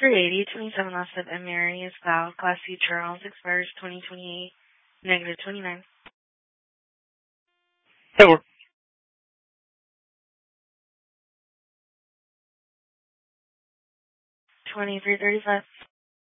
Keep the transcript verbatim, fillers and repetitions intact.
three eighty, twenty-seven Austin and Mary is filed. Class C Charles expires twenty twenty-eight, negative twenty-nine. That works. twenty-three thirty-five.